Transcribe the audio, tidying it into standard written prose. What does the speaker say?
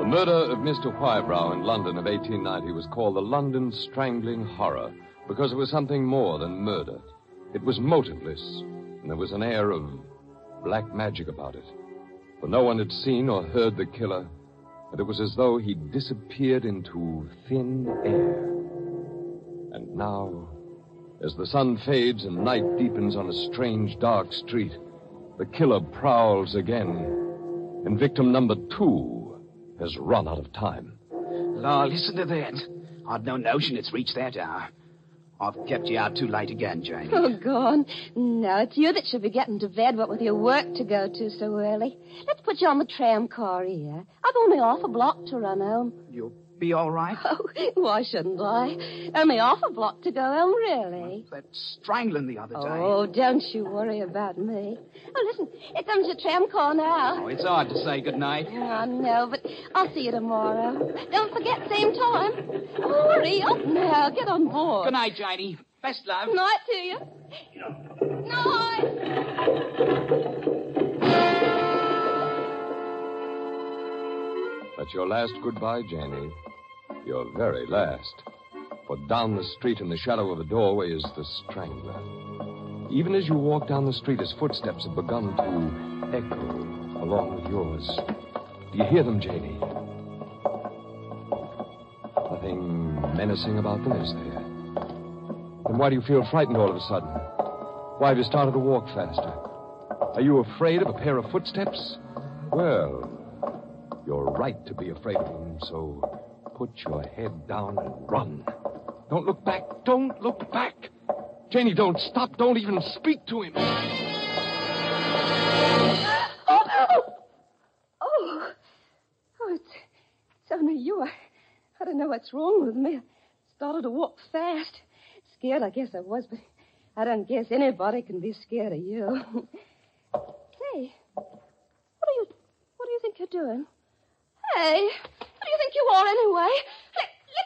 murder of Mr. Whybrow in London of 1890 was called the London Strangling Horror because it was something more than murder. It was motiveless, and there was an air of black magic about it. For no one had seen or heard the killer, and it was as though he'd disappeared into thin air. And now, as the sun fades and night deepens on a strange, dark street, the killer prowls again, and victim number 2 has run out of time. Law, listen to that. I'd no notion it's reached that hour. I've kept you out too late again, Janie. Oh, go on. No, it's you that should be getting to bed, what with your work to go to so early. Let's put you on the tram car here. I've only half a block to run home. You'll be all right? Oh, why shouldn't I? Only half a block to go home, really. That strangling the other day. Oh, don't you worry about me. Oh, listen, here comes your tram car now. Oh, it's hard to say goodnight. I know, but I'll see you tomorrow. Don't forget, same time. Oh, hurry up now. Get on board. Good night, Janie. Best love. Night to you. Night. That's your last goodbye, Janie. Your very last. For down the street in the shadow of a doorway is the Strangler. Even as you walk down the street, his footsteps have begun to echo along with yours. Do you hear them, Janie? Nothing menacing about them, is there? Then why do you feel frightened all of a sudden? Why have you started to walk faster? Are you afraid of a pair of footsteps? Well, you're right to be afraid of them, so put your head down and run. Don't look back. Don't look back. Janie, don't stop. Don't even speak to him. Oh, no! Oh, it's only you. I don't know what's wrong with me. I started to walk fast. Scared, I guess I was, but I don't guess anybody can be scared of you. Say, what do you think you're doing? Hey, what do you think you are anyway?